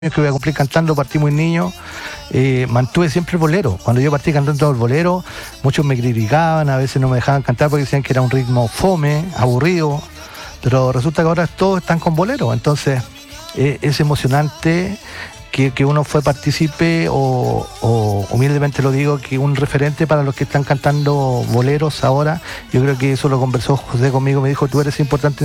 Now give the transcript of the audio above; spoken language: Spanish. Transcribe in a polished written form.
que voy a cumplir cantando, partí muy niño, mantuve siempre el bolero. Cuando yo partí cantando el bolero, muchos me criticaban, a veces no me dejaban cantar porque decían que era un ritmo fome, aburrido, pero resulta que ahora todos están con bolero, entonces es emocionante que uno fue partícipe o humildemente lo digo, que un referente para los que están cantando boleros ahora. Yo creo que eso lo conversó José conmigo, me dijo, tú eres importante